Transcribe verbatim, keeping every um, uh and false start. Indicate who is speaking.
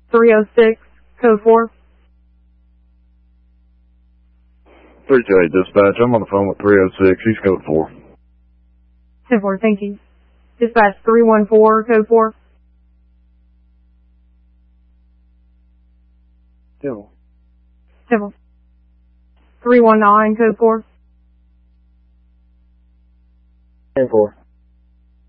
Speaker 1: three oh six, code four.
Speaker 2: three two eight dispatch, I'm on the phone with three oh six, he's code four.
Speaker 1: ten four, thank you. Dispatch three one four, code four.
Speaker 2: Devil.
Speaker 1: Devil. three one nine, code four.
Speaker 2: ten four.